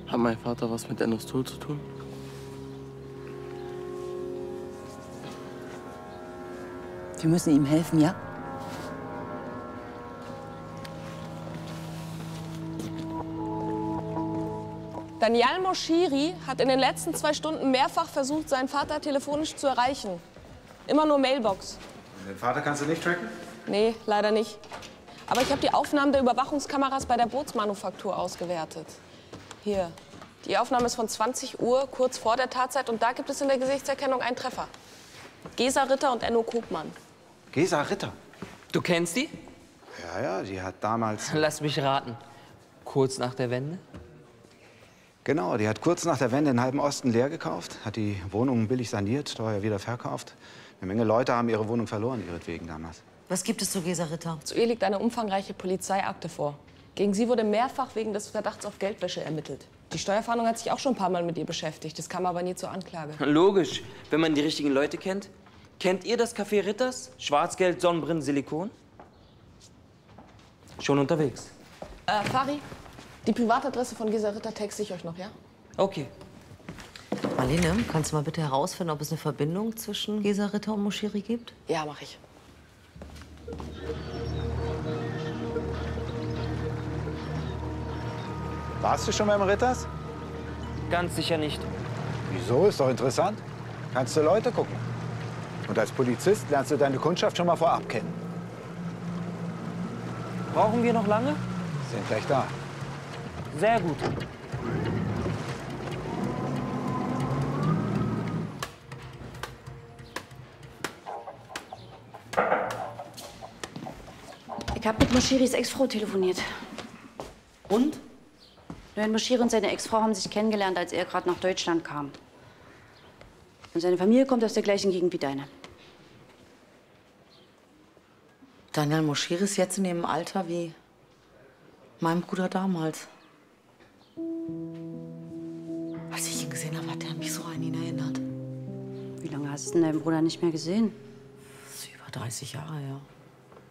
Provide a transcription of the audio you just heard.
Hat mein Vater was mit Ennos Tod zu tun? Wir müssen ihm helfen, ja? Daniel Moshiri hat in den letzten 2 Stunden mehrfach versucht, seinen Vater telefonisch zu erreichen. Immer nur Mailbox. Den Vater kannst du nicht tracken? Nee, leider nicht. Aber ich habe die Aufnahmen der Überwachungskameras bei der Bootsmanufaktur ausgewertet. Hier. Die Aufnahme ist von 20 Uhr, kurz vor der Tatzeit. Und da gibt es in der Gesichtserkennung einen Treffer. Gesa Ritter und Enno Kopmann. Gesa Ritter? Du kennst die? Ja, die hat damals... Lass mich raten. Kurz nach der Wende? Genau, die hat kurz nach der Wende den halben Osten leer gekauft, hat die Wohnungen billig saniert, teuer wieder verkauft. Eine Menge Leute haben ihre Wohnung verloren, ihretwegen damals. Was gibt es zu Gesa Ritter? Zu ihr liegt eine umfangreiche Polizeiakte vor. Gegen sie wurde mehrfach wegen des Verdachts auf Geldwäsche ermittelt. Die Steuerfahndung hat sich auch schon ein paar Mal mit ihr beschäftigt. Das kam aber nie zur Anklage. Logisch, wenn man die richtigen Leute kennt. Kennt ihr das Café Ritters? Schwarzgeld, Sonnenbrillen, Silikon? Schon unterwegs. Fari, die Privatadresse von Gesa Ritter texte ich euch noch, ja? Okay. Marlene, kannst du mal bitte herausfinden, ob es eine Verbindung zwischen Gesa Ritter und Moshiri gibt? Ja, mache ich. Warst du schon beim Ritters? Ganz sicher nicht. Wieso? Ist doch interessant. Kannst du Leute gucken. Und als Polizist lernst du deine Kundschaft schon mal vorab kennen. Brauchen wir noch lange? Sind gleich da. Sehr gut. Ich habe mit Moshiris Ex-Frau telefoniert. Und? Noel Moshiri und seine Ex-Frau haben sich kennengelernt, als er gerade nach Deutschland kam. Und seine Familie kommt aus der gleichen Gegend wie deine. Daniel Moshiri ist jetzt in dem Alter wie mein Bruder damals. Als ich ihn gesehen habe, hat er mich so an ihn erinnert. Wie lange hast du denn deinen Bruder nicht mehr gesehen? Das ist über 30 Jahre, ja.